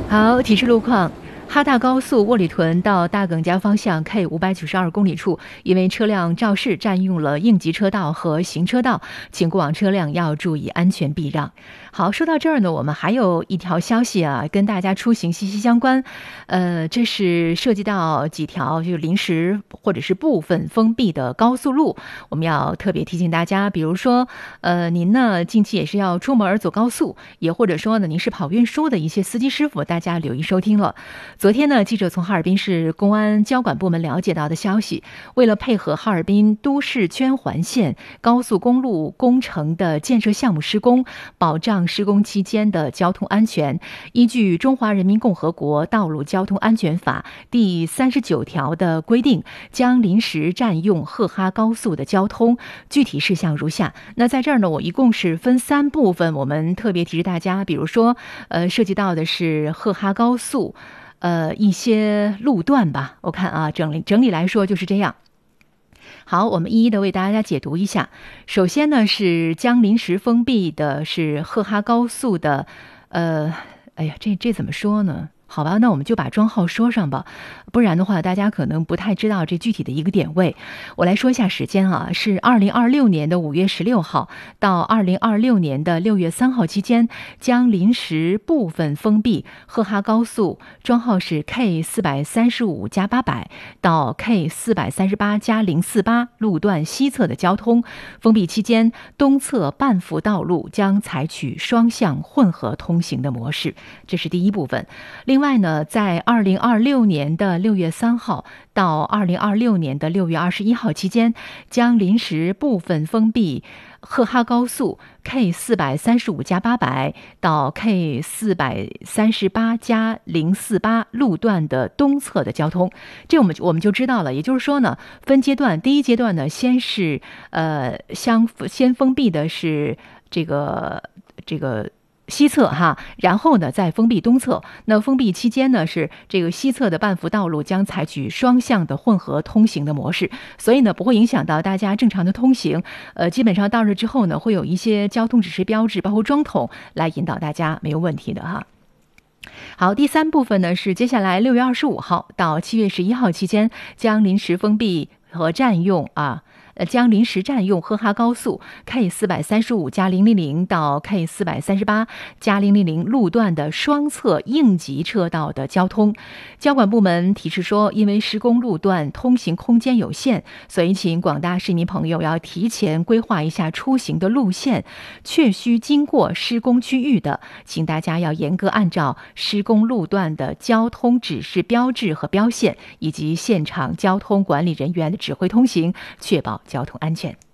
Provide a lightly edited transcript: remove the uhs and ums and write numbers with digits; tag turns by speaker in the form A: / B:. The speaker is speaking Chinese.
A: 好，提示路况。哈大高速沃里屯到大耿家方向 K592公里处，因为车辆肇事占用了应急车道和行车道，请过往车辆要注意安全避让。好，说到这儿呢，我们还有一条消息啊，跟大家出行息息相关。这是涉及到几条就临时或者是部分封闭的高速路，我们要特别提醒大家，比如说，您呢近期也是要出门走高速，也或者说呢您是跑运输的一些司机师傅，大家留意收听了。昨天呢，记者从哈尔滨市公安交管部门了解到的消息，为了配合哈尔滨都市圈环线高速公路工程的建设项目施工，保障施工期间的交通安全，依据《中华人民共和国道路交通安全法》第39条的规定，将临时占用赫哈高速的交通。具体事项如下。那在这儿呢，我一共是分3部分，我们特别提示大家，比如说，涉及到的是赫哈高速。一些路段吧，我看啊，整理来说就是这样。好，我们一一的为大家解读一下。首先呢，是将临时封闭的是赫哈高速的，这怎么说呢？好吧，那我们就把庄号说上吧，不然的话大家可能不太知道这具体的一个点位。我来说一下时间啊，是2026年的5月16号到2026年的6月3号期间，将临时部分封闭赫哈高速，庄号是 K435+800 到 K438+048 路段西侧的交通。封闭期间，东侧半幅道路将采取双向混合通行的模式，这是第一部分。另外呢，在2026年的6月3号到2026年的6月21号期间，将临时部分封闭赫哈高速 K435+800 到 K438+048 路段的东侧的交通。这我们就知道了，也就是说呢，分阶段，第一阶段呢，先封闭的是这个西侧哈，然后呢再封闭东侧。那封闭期间呢，是这个西侧的半幅道路将采取双向的混合通行的模式，所以呢不会影响到大家正常的通行。基本上到这之后呢，会有一些交通指示标志，包括桩筒来引导大家，没有问题的哈。好，第3部分呢是接下来6月25号到7月11号期间，将临时封闭和占用将临时占用赫哈高速 K435+000 到 K438+000 路段的双侧应急车道的交通。交管部门提示说，因为施工路段通行空间有限，所以请广大市民朋友要提前规划一下出行的路线，确需经过施工区域的，请大家要严格按照施工路段的交通指示标志和标线，以及现场交通管理人员的指挥通行，确保交通安全。